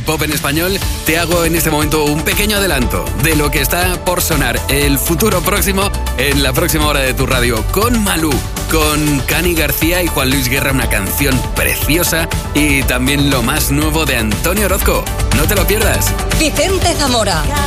pop en español, te hago en este momento un pequeño adelanto de lo que está por sonar el futuro próximo en la próxima hora de tu radio, con Malú, con Cani García y Juan Luis Guerra, una canción preciosa, y también lo más nuevo de Antonio Orozco. No te lo pierdas. Vicente Zamora.